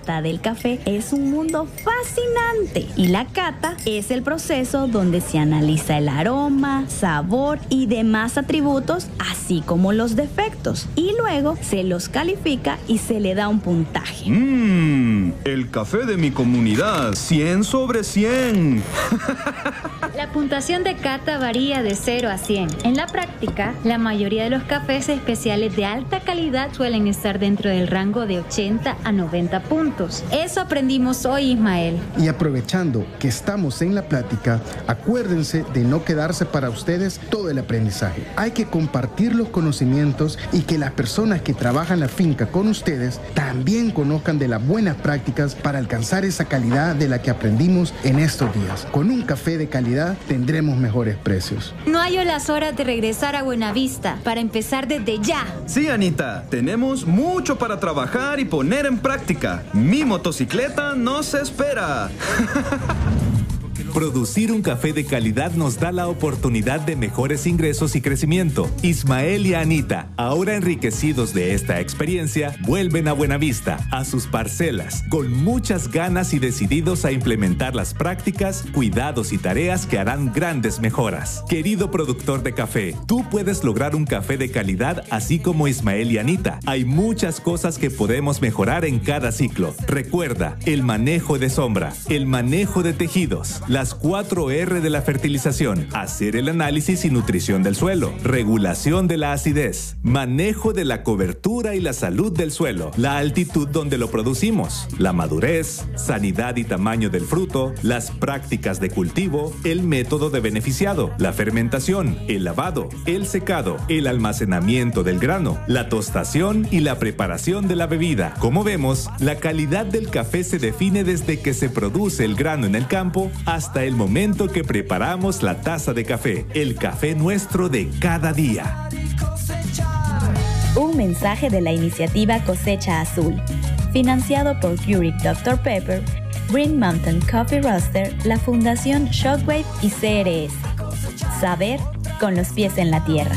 cata del café es un mundo fascinante y la cata es el proceso donde se analiza el aroma, sabor y demás atributos, así como los defectos, y luego se los califica y se le da un puntaje. El café de mi comunidad, 100 sobre 100. La puntuación de cata varía de 0 a 100. En la práctica, la mayoría de los cafés especiales de alta calidad suelen estar dentro del rango de 80 a 90 puntos. Eso aprendimos hoy, Ismael. Y aprovechando que estamos en la plática, acuérdense de no quedarse para ustedes todo el aprendizaje. Hay que compartir los conocimientos y que las personas que trabajan la finca con ustedes también conozcan de las buenas prácticas para alcanzar esa calidad de la que aprendimos en estos días. Con un café de calidad tendremos mejores precios. No hallo las horas de regresar a Buenavista para empezar desde ya. Sí, Anita, tenemos mucho para trabajar y poner en práctica. Mi motocicleta nos espera. Producir un café de calidad nos da la oportunidad de mejores ingresos y crecimiento. Ismael y Anita, ahora enriquecidos de esta experiencia, vuelven a Buenavista, a sus parcelas, con muchas ganas y decididos a implementar las prácticas, cuidados y tareas que harán grandes mejoras. Querido productor de café, tú puedes lograr un café de calidad así como Ismael y Anita. Hay muchas cosas que podemos mejorar en cada ciclo. Recuerda, el manejo de sombra, el manejo de tejidos, las 4R de la fertilización, hacer el análisis y nutrición del suelo, regulación de la acidez, manejo de la cobertura y la salud del suelo, la altitud donde lo producimos, la madurez, sanidad y tamaño del fruto, las prácticas de cultivo, el método de beneficiado, la fermentación, el lavado, el secado, el almacenamiento del grano, la tostación y la preparación de la bebida. Como vemos, la calidad del café se define desde que se produce el grano en el campo hasta el momento que preparamos la taza de café, el café nuestro de cada día. Un mensaje de la iniciativa Cosecha Azul, financiado por Keurig Dr Pepper, Green Mountain Coffee Roaster, la Fundación Shockwave y CRS. Saber con los pies en la tierra.